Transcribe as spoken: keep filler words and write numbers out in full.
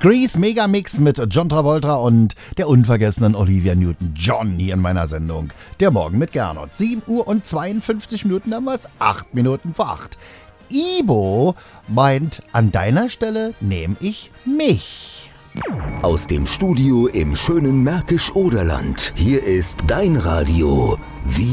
Grease Megamix mit John Travolta und der unvergessenen Olivia Newton-John hier in meiner Sendung. Der Morgen mit Gernot. sieben Uhr und zweiundfünfzig Minuten haben wir es. acht Minuten vor acht. Ibo meint, an deiner Stelle nehme ich mich. Aus dem Studio im schönen Märkisch-Oderland. Hier ist dein Radio. Wir